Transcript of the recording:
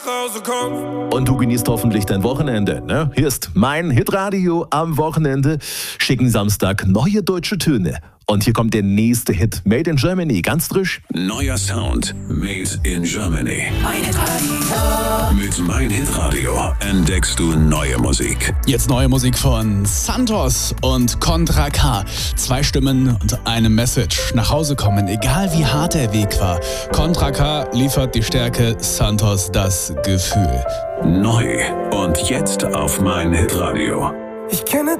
Und du genießt hoffentlich dein Wochenende, ne? Hier ist mein Hitradio am Wochenende. Schicken Samstag neue deutsche Töne. Und hier kommt der nächste Hit. Made in Germany, ganz frisch. Neuer Sound. Made in Germany. Mein Hitradio. Mit Mein Hitradio entdeckst du neue Musik. Jetzt neue Musik von Santos und Contra K. 2 Stimmen und eine Message. Nach Hause kommen, egal wie hart der Weg war. Contra K liefert die Stärke, Santos das Gefühl. Neu. Und jetzt auf Mein Hitradio. Ich kenne